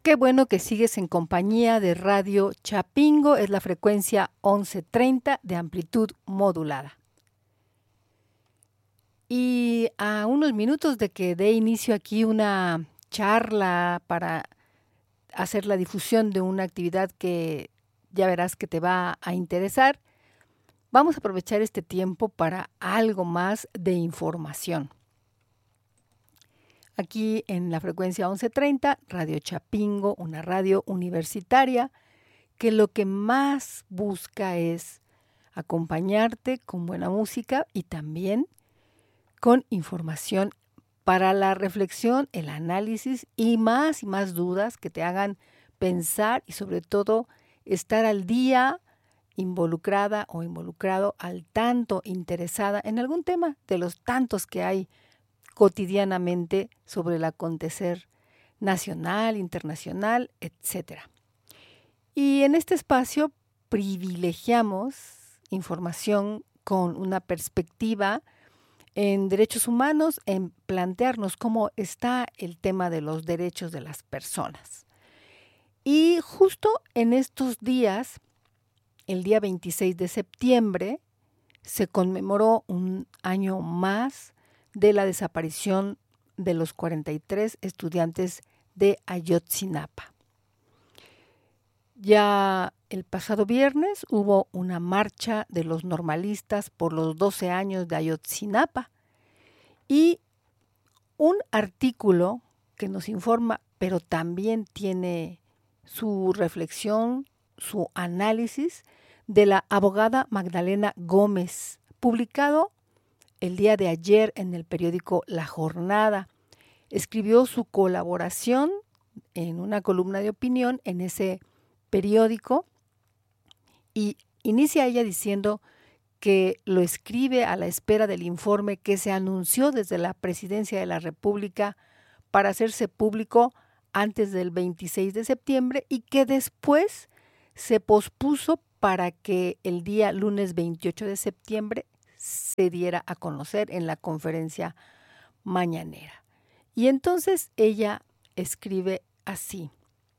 Qué bueno que sigues en compañía de Radio Chapingo, es la frecuencia 1130 de amplitud modulada. Y a unos minutos de que dé inicio aquí una charla para hacer la difusión de una actividad que ya verás que te va a interesar, vamos a aprovechar este tiempo para algo más de información. Aquí en la frecuencia 1130, Radio Chapingo, una radio universitaria que lo que más busca es acompañarte con buena música y también con información para la reflexión, el análisis y más dudas que te hagan pensar y sobre todo estar al día, involucrada o involucrado, al tanto interesada en algún tema de los tantos que hay cotidianamente sobre el acontecer nacional, internacional, etc. Y en este espacio privilegiamos información con una perspectiva en derechos humanos, en plantearnos cómo está el tema de los derechos de las personas. Y justo en estos días, el día 26 de septiembre, se conmemoró un año más de la desaparición de los 43 estudiantes de Ayotzinapa. Ya el pasado viernes hubo una marcha de los normalistas por los 12 años de Ayotzinapa y un artículo que nos informa, pero también tiene su reflexión, su análisis, de la abogada Magdalena Gómez, publicado el día de ayer en el periódico La Jornada. Escribió su colaboración en una columna de opinión en ese periódico y inicia ella diciendo que lo escribe a la espera del informe que se anunció desde la Presidencia de la República para hacerse público antes del 26 de septiembre y que después se pospuso para que el día lunes 28 de septiembre se diera a conocer en la conferencia mañanera. Y entonces ella escribe así: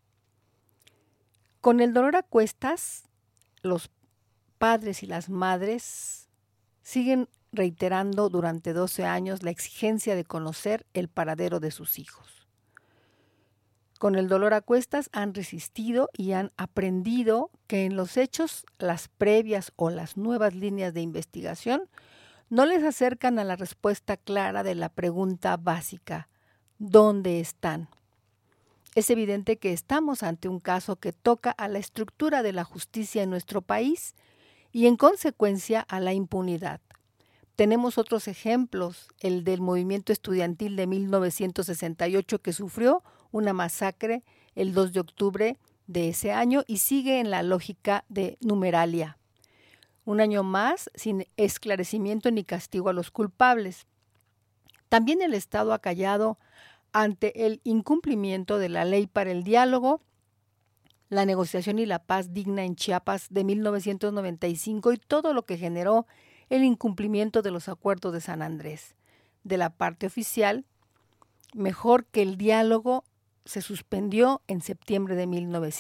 con el dolor a cuestas, los padres y las madres siguen reiterando durante 12 años la exigencia de conocer el paradero de sus hijos. Con el dolor a cuestas han resistido y han aprendido que en los hechos las previas o las nuevas líneas de investigación no les acercan a la respuesta clara de la pregunta básica: ¿dónde están? Es evidente que estamos ante un caso que toca a la estructura de la justicia en nuestro país y en consecuencia a la impunidad. Tenemos otros ejemplos, el del movimiento estudiantil de 1968 que sufrió una masacre el 2 de octubre de ese año y sigue en la lógica de numeralia. Un año más sin esclarecimiento ni castigo a los culpables. También el Estado ha callado ante el incumplimiento de la Ley para el Diálogo, la Negociación y la Paz Digna en Chiapas de 1995 y todo lo que generó el incumplimiento de los acuerdos de San Andrés. De la parte oficial, mejor que el diálogo se suspendió en septiembre de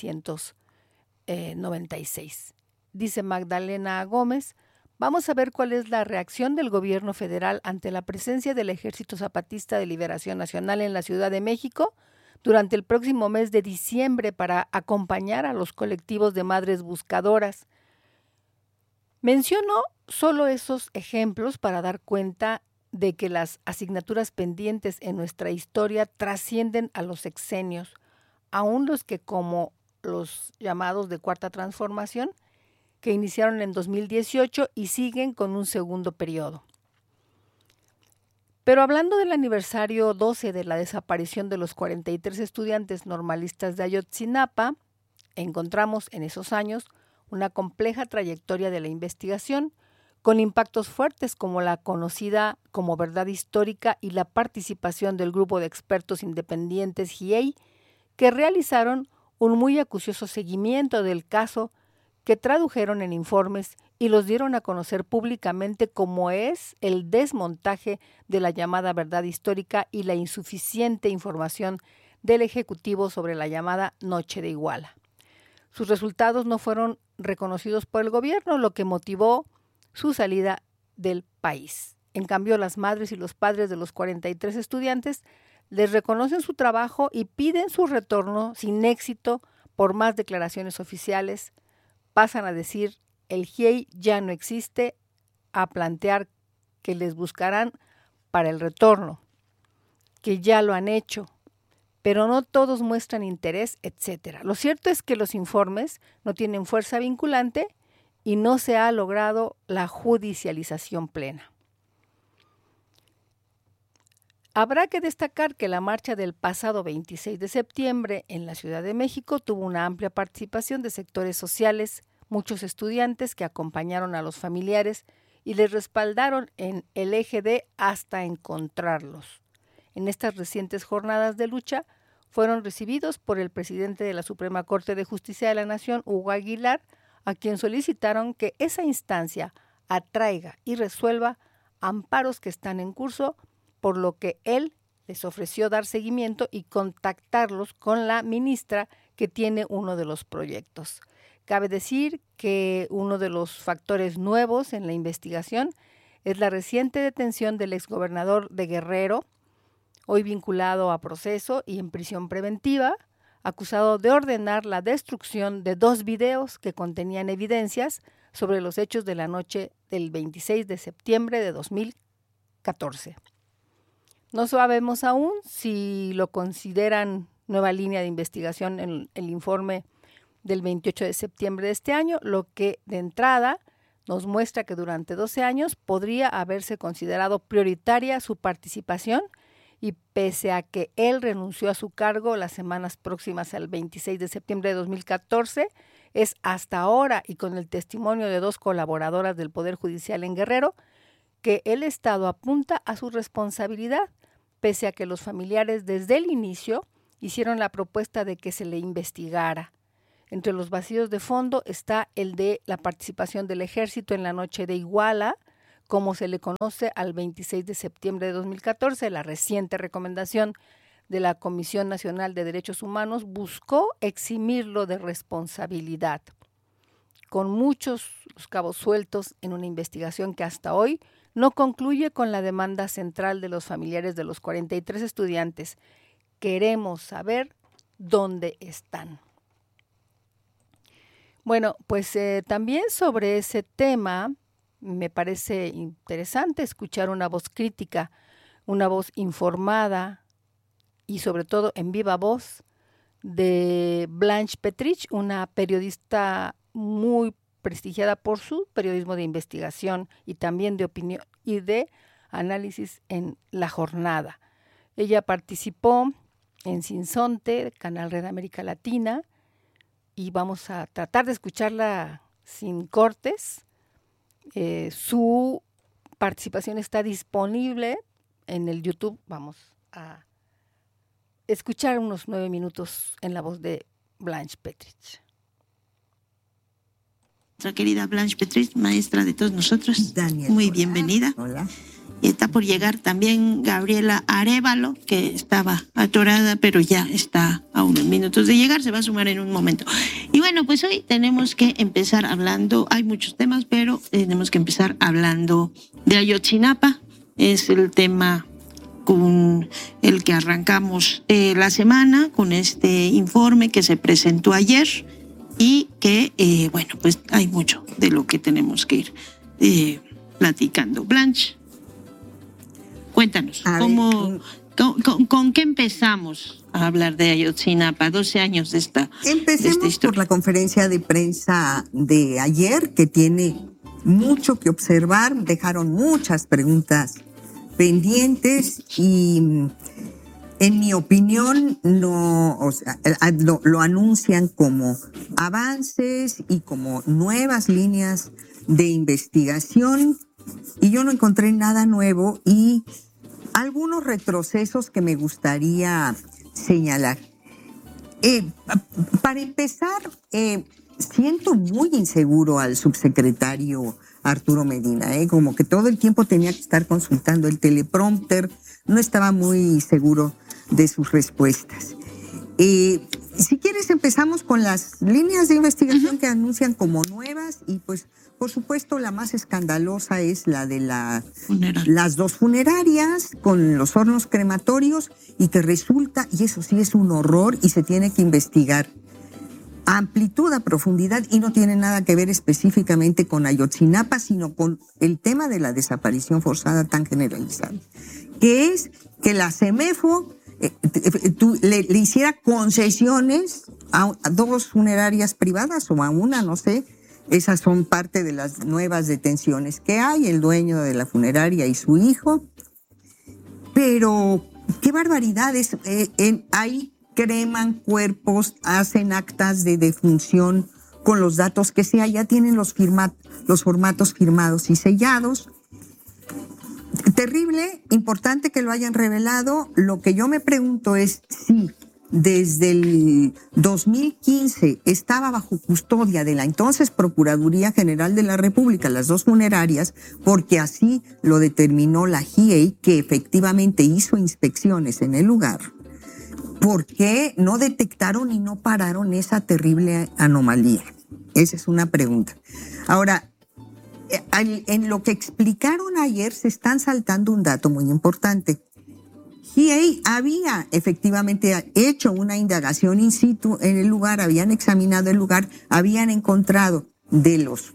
1996. Dice Magdalena Gómez: vamos a ver cuál es la reacción del gobierno federal ante la presencia del Ejército Zapatista de Liberación Nacional en la Ciudad de México durante el próximo mes de diciembre para acompañar a los colectivos de madres buscadoras. Menciono solo esos ejemplos para dar cuenta de que las asignaturas pendientes en nuestra historia trascienden a los sexenios, aun los que, como los llamados de Cuarta Transformación, que iniciaron en 2018 y siguen con un segundo periodo. Pero hablando del aniversario 12 de la desaparición de los 43 estudiantes normalistas de Ayotzinapa, encontramos en esos años una compleja trayectoria de la investigación, con impactos fuertes como la conocida como verdad histórica y la participación del grupo de expertos independientes GIEI, que realizaron un muy acucioso seguimiento del caso, que tradujeron en informes y los dieron a conocer públicamente, como es el desmontaje de la llamada verdad histórica y la insuficiente información del Ejecutivo sobre la llamada Noche de Iguala. Sus resultados no fueron reconocidos por el gobierno, lo que motivó su salida del país. En cambio, las madres y los padres de los 43 estudiantes les reconocen su trabajo y piden su retorno sin éxito por más declaraciones oficiales. Pasan a decir, el GIEI ya no existe, a plantear que les buscarán para el retorno, que ya lo han hecho, pero no todos muestran interés, etc. Lo cierto es que los informes no tienen fuerza vinculante y no se ha logrado la judicialización plena. Habrá que destacar que la marcha del pasado 26 de septiembre en la Ciudad de México tuvo una amplia participación de sectores sociales, muchos estudiantes que acompañaron a los familiares y les respaldaron en el eje D hasta encontrarlos. En estas recientes jornadas de lucha fueron recibidos por el presidente de la Suprema Corte de Justicia de la Nación, Hugo Aguilar, a quien solicitaron que esa instancia atraiga y resuelva amparos que están en curso, por lo que él les ofreció dar seguimiento y contactarlos con la ministra que tiene uno de los proyectos. Cabe decir que uno de los factores nuevos en la investigación es la reciente detención del exgobernador de Guerrero, hoy vinculado a proceso y en prisión preventiva, acusado de ordenar la destrucción de 2 videos que contenían evidencias sobre los hechos de la noche del 26 de septiembre de 2014. No sabemos aún si lo consideran nueva línea de investigación en el informe del 28 de septiembre de este año, lo que de entrada nos muestra que durante 12 años podría haberse considerado prioritaria su participación y pese a que él renunció a su cargo las semanas próximas al 26 de septiembre de 2014, es hasta ahora y con el testimonio de 2 colaboradoras del Poder Judicial en Guerrero que el Estado apunta a su responsabilidad, pese a que los familiares desde el inicio hicieron la propuesta de que se le investigara. Entre los vacíos de fondo está el de la participación del Ejército en la Noche de Iguala, como se le conoce al 26 de septiembre de 2014. La reciente recomendación de la Comisión Nacional de Derechos Humanos buscó eximirlo de responsabilidad, con muchos los cabos sueltos en una investigación que hasta hoy no concluye con la demanda central de los familiares de los 43 estudiantes. Queremos saber dónde están. Bueno, pues también sobre ese tema me parece interesante escuchar una voz crítica, una voz informada y sobre todo en viva voz de Blanche Petrich, una periodista muy prestigiada por su periodismo de investigación y también de opinión y de análisis en La Jornada. Ella participó en Sinsonte, Canal Red América Latina, y vamos a tratar de escucharla sin cortes. Su participación está disponible en el YouTube. Vamos a escuchar unos 9 minutos en la voz de Blanche Petrich. Nuestra querida Blanche Petrich, maestra de todos nosotros. Daniel, muy hola. bienvenida. Hola. Y está por llegar también Gabriela Arévalo, que estaba atorada, pero ya está a unos minutos de llegar, se va a sumar en un momento. Y bueno, pues hoy tenemos que empezar hablando, hay muchos temas, pero tenemos que empezar hablando de Ayotzinapa. Es el tema con el que arrancamos la semana, con este informe que se presentó ayer y que, bueno, pues hay mucho de lo que tenemos que ir platicando. Blanche, cuéntanos, ¿con qué empezamos a hablar de Ayotzinapa? 12 años de esta Empecemos por la conferencia de prensa de ayer, que tiene mucho que observar. Dejaron muchas preguntas pendientes y, en mi opinión, no, o sea, lo anuncian como avances y como nuevas líneas de investigación, y yo no encontré nada nuevo y algunos retrocesos que me gustaría señalar. Para empezar, siento muy inseguro al subsecretario Arturo Medina, como que todo el tiempo tenía que estar consultando el teleprompter, no estaba muy seguro de sus respuestas. Si quieres empezamos con las líneas de investigación que anuncian como nuevas y pues por supuesto la más escandalosa es la de las dos funerarias con los hornos crematorios y que resulta, y eso sí es un horror y se tiene que investigar a amplitud, a profundidad y no tiene nada que ver específicamente con Ayotzinapa, sino con el tema de la desaparición forzada tan generalizada, que es que la CEMEFO le hiciera concesiones a dos funerarias privadas o a una, no sé. Esas son parte de las nuevas detenciones que hay, el dueño de la funeraria y su hijo. Pero qué barbaridades, ahí creman cuerpos, hacen actas de defunción con los datos que sea, ya tienen los formatos firmados y sellados. Terrible, importante que lo hayan revelado. Lo que yo me pregunto es si desde el 2015 estaba bajo custodia de la entonces Procuraduría General de la República las dos funerarias, porque así lo determinó la GIEI, que efectivamente hizo inspecciones en el lugar. ¿Por qué no detectaron y no pararon esa terrible anomalía? Esa es una pregunta. Ahora, en lo que explicaron ayer se están saltando un dato muy importante. GIEI había efectivamente hecho una indagación in situ en el lugar, habían examinado el lugar, habían encontrado de los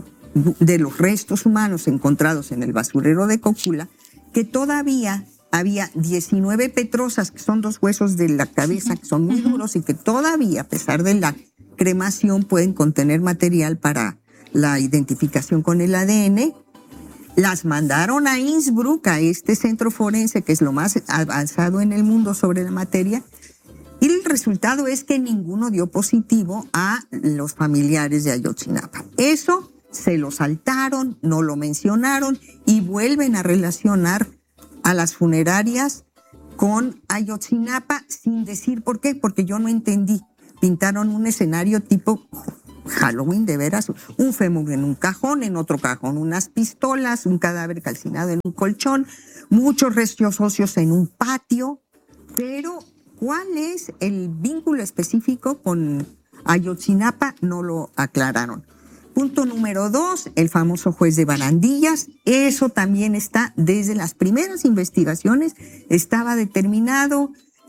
restos humanos encontrados en el basurero de Cocula, que todavía había 19 petrosas, que son dos huesos de la cabeza, que son muy duros y que todavía, a pesar de la cremación, pueden contener material para la identificación con el ADN. Las mandaron a Innsbruck, a este centro forense que es lo más avanzado en el mundo sobre la materia, y el resultado es que ninguno dio positivo a los familiares de Ayotzinapa. Eso se lo saltaron, no lo mencionaron y vuelven a relacionar a las funerarias con Ayotzinapa sin decir por qué, porque yo no entendí. Pintaron un escenario tipo Halloween, de veras, un fémur en un cajón, en otro cajón unas pistolas, un cadáver calcinado en un colchón, muchos restos óseos en un patio, pero ¿cuál es el vínculo específico con Ayotzinapa? No lo aclararon. Punto número 2, el famoso juez de barandillas. Eso también está desde las primeras investigaciones, estaba determinado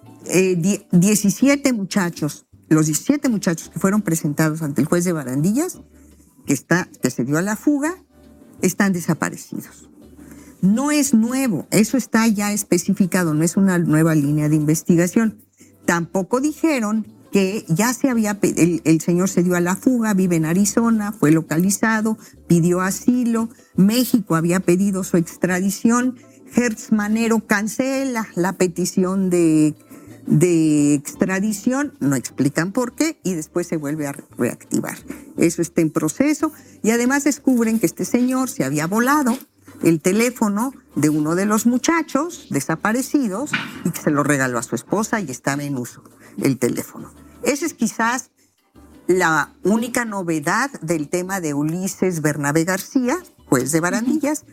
17 muchachos. Los 17 muchachos que fueron presentados ante el juez de barandillas, que se dio a la fuga, están desaparecidos. No es nuevo, eso está ya especificado, no es una nueva línea de investigación. Tampoco dijeron que ya el señor se dio a la fuga, vive en Arizona, fue localizado, pidió asilo, México había pedido su extradición, Hertz Manero cancela la petición de extradición, no explican por qué, y después se vuelve a reactivar. Eso está en proceso, y además descubren que este señor se había volado el teléfono de uno de los muchachos desaparecidos y que se lo regaló a su esposa y estaba en uso el teléfono. Esa es quizás la única novedad del tema de Ulises Bernabé García, juez de barandillas,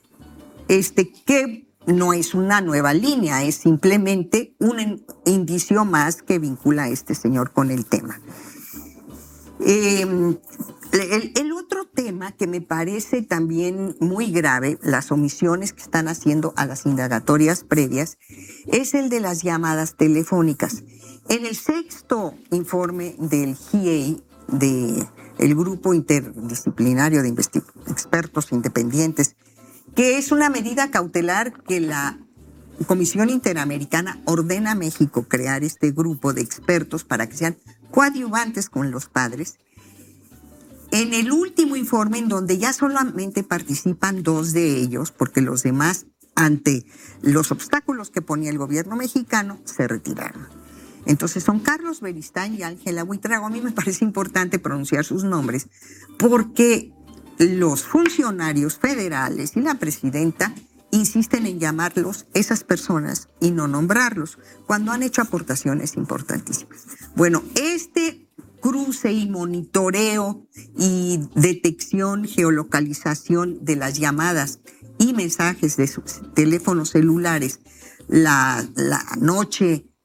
que no es una nueva línea, es simplemente un indicio más que vincula a este señor con el tema. El otro tema que me parece también muy grave, las omisiones que están haciendo a las indagatorias previas, es el de las llamadas telefónicas. En el 6º informe del GIEI, del Grupo Interdisciplinario de Expertos Independientes, que es una medida cautelar que la Comisión Interamericana ordena a México crear este grupo de expertos para que sean coadyuvantes con los padres. En el último informe, en donde ya solamente participan 2 de ellos, porque los demás, ante los obstáculos que ponía el gobierno mexicano, se retiraron. Entonces son Carlos Beristain y Ángela Buitrago. A mí me parece importante pronunciar sus nombres porque los funcionarios federales y la presidenta insisten en llamarlos esas personas y no nombrarlos cuando han hecho aportaciones importantísimas. Bueno, este cruce y monitoreo y detección, geolocalización de las llamadas y mensajes de sus teléfonos celulares la noche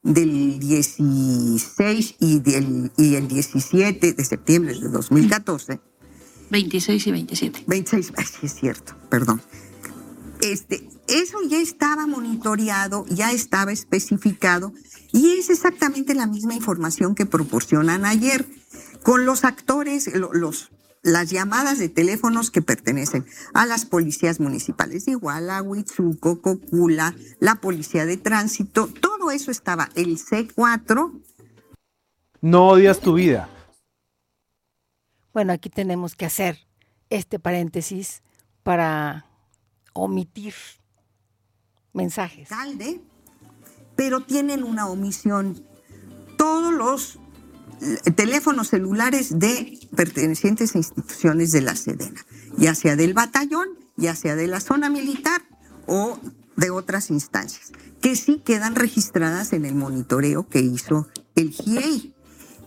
del 16 y el 17 de septiembre de 2014. 26 y 27. 26, sí es cierto, perdón. Eso ya estaba monitoreado, ya estaba especificado y es exactamente la misma información que proporcionan ayer con los actores, las llamadas de teléfonos que pertenecen a las policías municipales de Iguala, Huitzuco, Cocula, la policía de tránsito, todo eso estaba, el C4. No odias tu vida. Bueno, aquí tenemos que hacer este paréntesis para omitir mensajes. Pero tienen una omisión. Todos los teléfonos celulares de pertenecientes a instituciones de la Sedena, ya sea del batallón, ya sea de la zona militar o de otras instancias, que sí quedan registradas en el monitoreo que hizo el GIEI.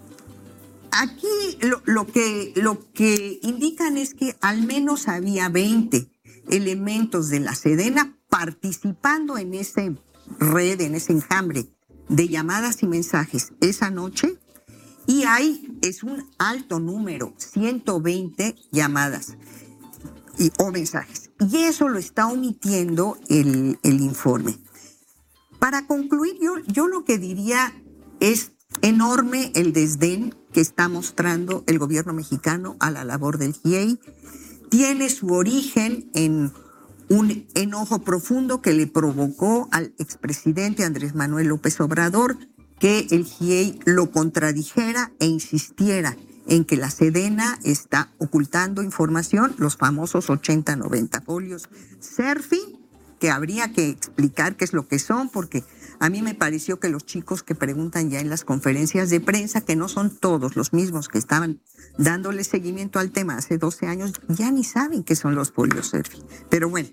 Aquí lo que indican es que al menos había 20 elementos de la Sedena participando en esa red, en ese enjambre de llamadas y mensajes esa noche, y es un alto número, 120 llamadas o mensajes. Y eso lo está omitiendo el informe. Para concluir, yo lo que diría es enorme el desdén que está mostrando el gobierno mexicano a la labor del GIEI. Tiene su origen en un enojo profundo que le provocó al expresidente Andrés Manuel López Obrador que el GIEI lo contradijera e insistiera en que la Sedena está ocultando información, los famosos 80-90 folios SERFI, que habría que explicar qué es lo que son, porque a mí me pareció que los chicos que preguntan ya en las conferencias de prensa, que no son todos los mismos que estaban dándole seguimiento al tema hace 12 años, ya ni saben qué son los folios SERFI. Pero bueno.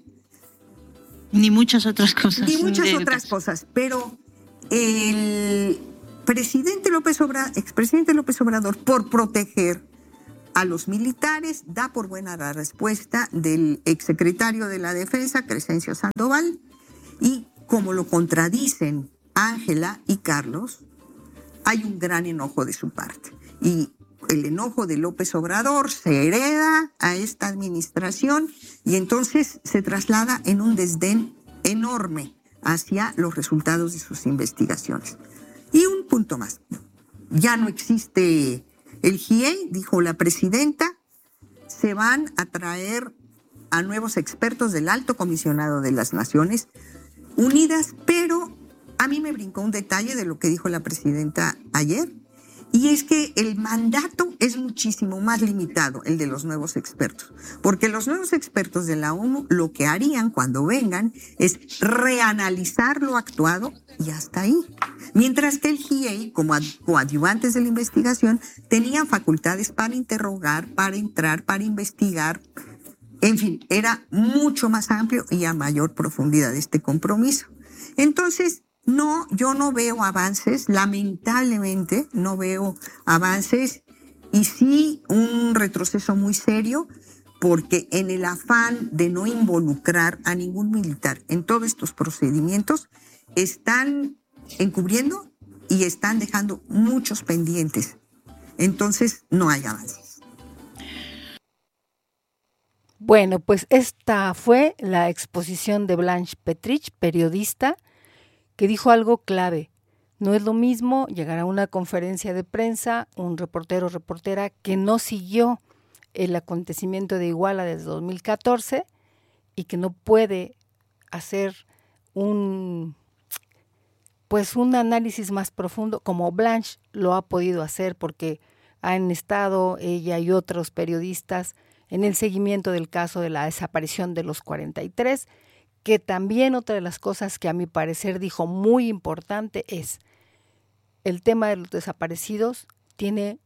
Ni muchas otras cosas. Ni muchas otras cosas, pero el expresidente López Obrador, por proteger a los militares, da por buena la respuesta del exsecretario de la Defensa, Crescencio Sandoval, y como lo contradicen Ángela y Carlos, hay un gran enojo de su parte. Y el enojo de López Obrador se hereda a esta administración y entonces se traslada en un desdén enorme hacia los resultados de sus investigaciones. Y un punto más. Ya no existe el GIEI, dijo la presidenta, se van a traer a nuevos expertos del Alto Comisionado de las Naciones Unidas, pero a mí me brincó un detalle de lo que dijo la presidenta ayer, y es que el mandato es muchísimo más limitado, el de los nuevos expertos, porque los nuevos expertos de la ONU lo que harían cuando vengan es reanalizar lo actuado y hasta ahí. Mientras que el GIEI, como coadyuvantes de la investigación, tenían facultades para interrogar, para entrar, para investigar. En fin, era mucho más amplio y a mayor profundidad este compromiso. Entonces, no, yo no veo avances, lamentablemente no veo avances, y sí un retroceso muy serio, porque en el afán de no involucrar a ningún militar en todos estos procedimientos, están encubriendo y están dejando muchos pendientes. Entonces, no hay avances. Bueno, pues esta fue la exposición de Blanche Petrich, periodista, que dijo algo clave. No es lo mismo llegar a una conferencia de prensa, un reportero o reportera que no siguió el acontecimiento de Iguala desde 2014 y que no puede hacer un análisis más profundo como Blanche lo ha podido hacer, porque han estado ella y otros periodistas en el seguimiento del caso de la desaparición de los 43, que también otra de las cosas que a mi parecer dijo muy importante es el tema de los desaparecidos tiene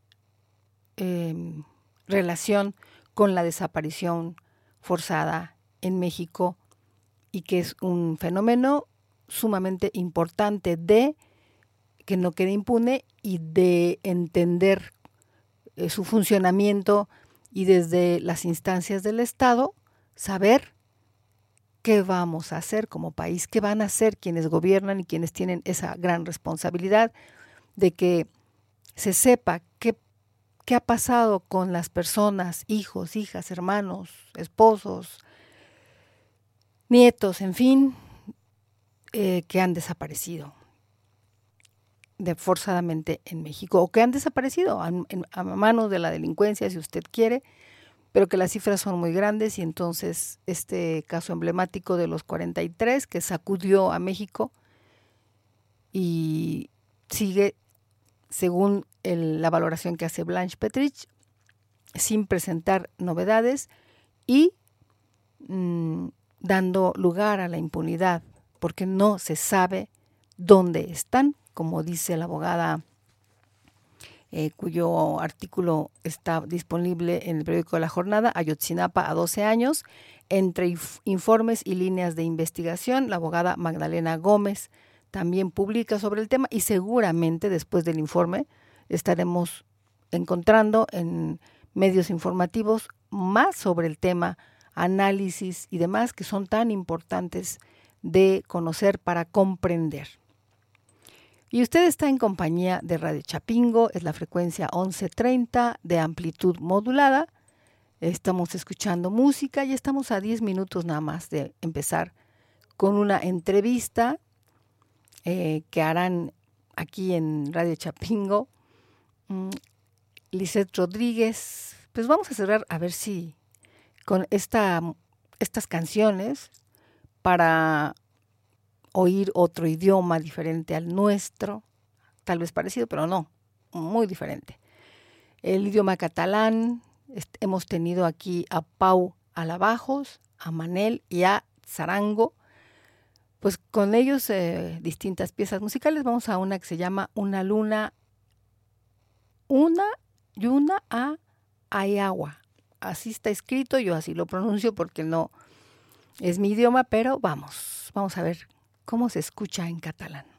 relación con la desaparición forzada en México y que es un fenómeno sumamente importante de que no quede impune y de entender su funcionamiento y desde las instancias del Estado saber ¿qué vamos a hacer como país? ¿Qué van a hacer quienes gobiernan y quienes tienen esa gran responsabilidad de que se sepa qué ha pasado con las personas, hijos, hijas, hermanos, esposos, nietos, en fin, que han desaparecido forzadamente en México o que han desaparecido a manos de la delincuencia, si usted quiere, pero que las cifras son muy grandes y entonces este caso emblemático de los 43 que sacudió a México y sigue, según la valoración que hace Blanche Petrich, sin presentar novedades y dando lugar a la impunidad, porque no se sabe dónde están, como dice la abogada cuyo artículo está disponible en el periódico La Jornada, Ayotzinapa a 12 años, entre informes y líneas de investigación. La abogada Magdalena Gómez también publica sobre el tema y seguramente después del informe estaremos encontrando en medios informativos más sobre el tema, análisis y demás que son tan importantes de conocer para comprender. Y usted está en compañía de Radio Chapingo, es la frecuencia 1130 de amplitud modulada. Estamos escuchando música y estamos a 10 minutos nada más de empezar con una entrevista que harán aquí en Radio Chapingo. Lisette Rodríguez, pues vamos a cerrar a ver si con estas canciones para oír otro idioma diferente al nuestro, tal vez parecido, pero no, muy diferente. El idioma catalán, hemos tenido aquí a Pau Alabajos, a Manel y a Zarango, pues con ellos distintas piezas musicales. Vamos a una que se llama Una Luna, Una Yuna a Ayawa. Así está escrito, yo así lo pronuncio porque no es mi idioma, pero vamos a ver cómo se escucha en catalán.